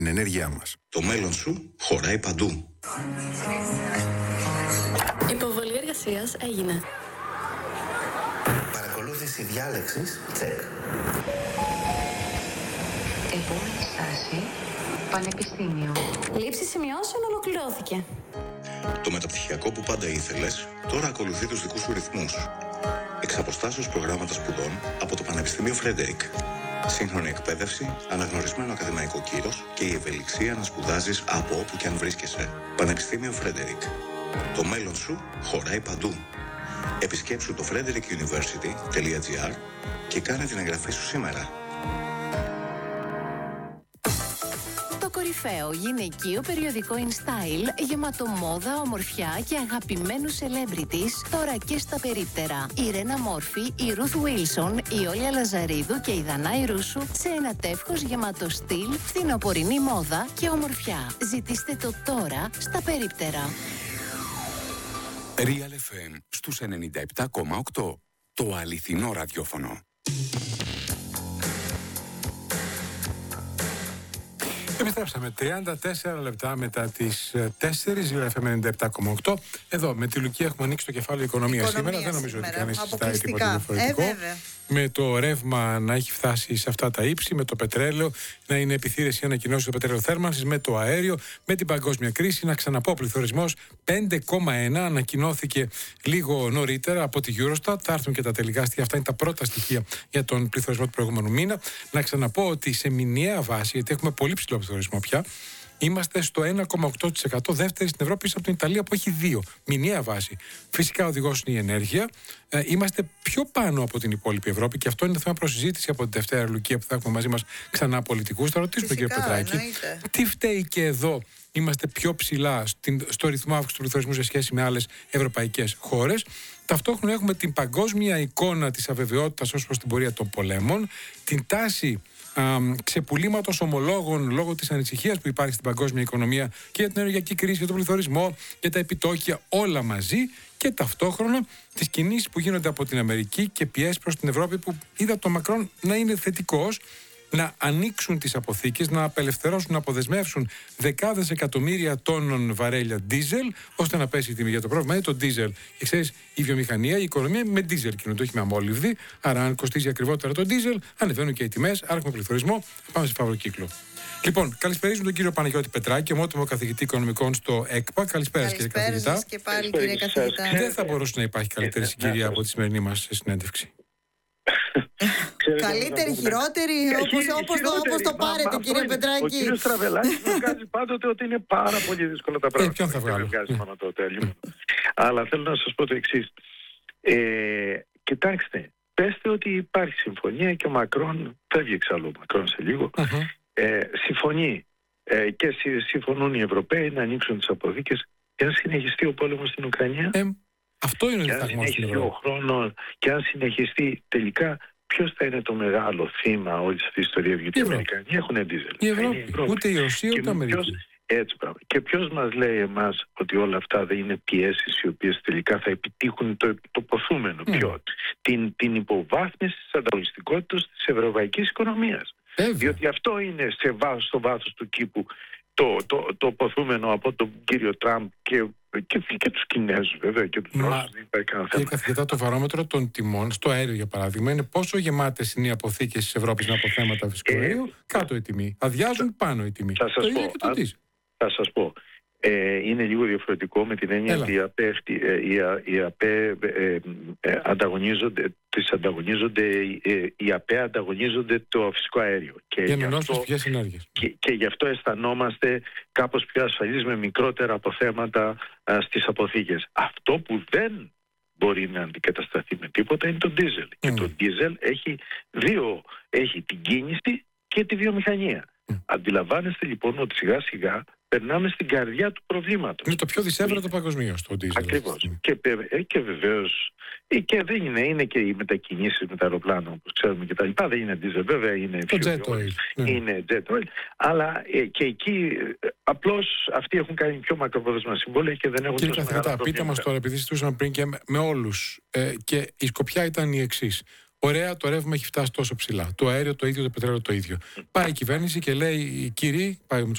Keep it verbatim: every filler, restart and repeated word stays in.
την ενέργειά μας. Το μέλλον σου χωράει παντού. Υποβολή εργασίας έγινε. Παρακολούθηση διάλεξης, τσεκ. Επόμενη στάση, Πανεπιστήμιο. Λήψη σημειώσεων ολοκληρώθηκε. Το μεταπτυχιακό που πάντα ήθελες, τώρα ακολουθεί τους δικούς σου ρυθμούς. Εξ αποστάσεως προγράμματα σπουδών από το Πανεπιστήμιο Φρέντερικ. Σύγχρονη εκπαίδευση, αναγνωρισμένο ακαδημαϊκό κύρος και η ευελιξία να σπουδάζεις από όπου και αν βρίσκεσαι. Πανεπιστήμιο Φρέντερικ. Το μέλλον σου χωράει παντού. Επισκέψου το frederick university τελεία gr και κάνε την εγγραφή σου σήμερα. Το κορυφαίο γυναικείο περιοδικό InStyle, γεμάτο μόδα, ομορφιά και αγαπημένους celebrities, τώρα και στα περίπτερα. Η Ρένα Μόρφη, η Ρουθ Βίλσον, η Όλια Λαζαρίδου και η Δανάη Ρούσου σε ένα τεύχος γεμάτο στυλ, φθινοπορεινή μόδα και ομορφιά. Ζητήστε το τώρα στα περίπτερα. Real εφ εμ στους ενενήντα επτά κόμμα οκτώ. Το αληθινό ραδιόφωνο. Επιστρέψαμε τριάντα τέσσερα λεπτά μετά τις τέσσερις, Real εφ εμ ενενήντα επτά κόμμα οκτώ. Εδώ με τη Λουκία έχουμε ανοίξει το κεφάλαιο οικονομία, οικονομία σήμερα. Δεν νομίζω ότι κανείς συζητάει τίποτα διαφορετικό. Ε, με το ρεύμα να έχει φτάσει σε αυτά τα ύψη, με το πετρέλαιο να είναι επιθύρεση ανακοινώσει του πετρέλαιο θέρμανσης, με το αέριο, με την παγκόσμια κρίση. Να ξαναπώ, πληθωρισμός πέντε κόμμα ένα ανακοινώθηκε λίγο νωρίτερα από τη Eurostat. Θα έρθουν και τα τελικά στοιχεία. Αυτά είναι τα πρώτα στοιχεία για τον πληθωρισμό του προηγούμενου μήνα. Να ξαναπώ ότι σε μηνιαία βάση, γιατί έχουμε πολύ ψηλό πληθωρισμό πια, είμαστε στο ένα κόμμα οκτώ τοις εκατό, δεύτερη στην Ευρώπη, πίσω από την Ιταλία που έχει δύο. Μηνιαία βάση. Φυσικά οδηγός είναι η ενέργεια. Ε, είμαστε πιο πάνω από την υπόλοιπη Ευρώπη και αυτό είναι το θέμα προσυζήτηση από την Δευτέρα, Λουκία, που θα έχουμε μαζί μας ξανά πολιτικούς. Θα ρωτήσουμε τον κύριο Πετράκη. Εννοείται. Τι φταίει και εδώ είμαστε πιο ψηλά στην, στο ρυθμό αύξησης του πληθωρισμού σε σχέση με άλλες ευρωπαϊκές χώρες. Ταυτόχρονα έχουμε την παγκόσμια εικόνα της αβεβαιότητας ως προς την πορεία των πολέμων, την τάση ξεπουλήματος ομολόγων λόγω της ανησυχίας που υπάρχει στην παγκόσμια οικονομία και για την ενεργειακή κρίση, για τον πληθωρισμό, για τα επιτόκια, όλα μαζί, και ταυτόχρονα τις κινήσεις που γίνονται από την Αμερική και πιέσεις προς την Ευρώπη, που είδα το Μακρόν να είναι θετικός, να ανοίξουν τις αποθήκες, να απελευθερώσουν, να αποδεσμεύσουν δεκάδες εκατομμύρια τόνων βαρέλια ντίζελ, ώστε να πέσει η τιμή. Για το πρόβλημα είναι το ντίζελ. Και ξέρεις, η βιομηχανία, η οικονομία με ντίζελ κινούνται, όχι με αμόλυβδη. Άρα, αν κοστίζει ακριβότερα το ντίζελ, ανεβαίνουν και οι τιμές, άρα έχουμε πληθωρισμό, πάμε σε φαύλο κύκλο. Λοιπόν, καλησπερίζουμε τον κύριο Παναγιώτη Πετράκη, ομότιμο καθηγητή οικονομικών στο ΕΚΠΑ. Καλησπέρα, κύριε καθηγητά. Και πάλι, κύριε καθηγητά. Δεν θα μπορούσε να υπάρχει καλύτερη συγκυρία από τη σημερινή μας συνέντευξη. Καλύτερη, χειρότερη, όπως, όπως, το, όπως το πάρετε, μα, κύριε Πετράκη. Ο κύριος Στραβελάκης μου βγάζει πάντοτε ότι είναι πάρα πολύ δύσκολα τα πράγματα. Ε, ποιον θα βγάλω. Αλλά θέλω να σας πω το εξής. Ε, κοιτάξτε, πέστε ότι υπάρχει συμφωνία και ο Μακρόν, φεύγει εξάλλου ο Μακρόν σε λίγο, uh-huh. ε, συμφωνεί ε, και συμφωνούν οι Ευρωπαίοι να ανοίξουν τις αποθήκες και αν συνεχιστεί ο πόλεμος στην Ουκρανία. Ε, αυτό είναι ο διδαγμός στην Ευρώπη. Και αν συνεχιστεί τελικά, ποιος θα είναι το μεγάλο θύμα όλης αυτής της ιστορίας? Γιατί οι Αμερικανοί έχουν ντίζελ. Η Ευρώπη, η Ευρώπη. Ούτε η Ρωσία ούτε η Αμερική. Έτσι πράγμα. Και ποιος μας λέει εμάς ότι όλα αυτά δεν είναι πιέσεις οι οποίες τελικά θα επιτύχουν το, το ποθούμενο? Mm. Ποιο? Την, την υποβάθμιση της ανταγωνιστικότητας της ευρωπαϊκής οικονομίας. Έβαια. Διότι αυτό είναι σε βάθος, στο βάθος του κήπου το, το, το, το ποθούμενο από τον κύριο Τραμπ και Και, και τους Κινέζους βέβαια και τους Ρώσους. Δεν υπάρχει κανένα θέμα. Και καθηγητά, το βαρόμετρο των τιμών στο αέριο, για παράδειγμα, είναι πόσο γεμάτες είναι οι αποθήκες της Ευρώπης με αποθέματα φυσικού αερίου, ε, κάτω η τιμή. Αδειάζουν θα, πάνω η τιμή. Θα σας, το πω, και το α, θα σας πω. Ε, είναι λίγο διαφορετικό με την έννοια ότι οι ΑΠΕ, οι ΑΠΕ ε, ε, ανταγωνίζονται, τις ανταγωνίζονται, ε, οι ΑΠΕ ανταγωνίζονται το φυσικό αέριο. Και για ενώσεις ενέργειες. Και, και γι' αυτό αισθανόμαστε κάπως πιο ασφαλείς με μικρότερα αποθέματα α, στις αποθήκες. Αυτό που δεν μπορεί να αντικατασταθεί με τίποτα είναι το ντίζελ. Mm. Και το ντίζελ έχει δύο, έχει την κίνηση και τη βιομηχανία. Mm. Αντιλαμβάνεστε λοιπόν ότι σιγά σιγά περνάμε στην καρδιά του προβλήματος. Είναι το πιο δυσέβρετο παγκοσμίως το ντίζελ. Ακριβώς. Mm. Και, και βεβαίως και δεν είναι, είναι και οι μετακινήσεις με τα αεροπλάνα, όπως ξέρουμε και τα λοιπά. Δεν είναι ντίζελ, βέβαια είναι το jet oil. Είναι jet oil. Αλλά ε, και εκεί ε, απλώς αυτοί έχουν κάνει πιο μακροπρόθεσμα συμβόλαια και δεν έχουν τόσο μεγάλα προβλήματα. Πείτε μας τώρα, επειδή συζητούσαμε πριν και με, με όλους, ε, και η σκοπιά ήταν η εξής. Ωραία, το ρεύμα έχει φτάσει τόσο ψηλά. Το αέριο το ίδιο, το πετρέλαιο το ίδιο. Πάει η κυβέρνηση και λέει: κύριοι, πάει ο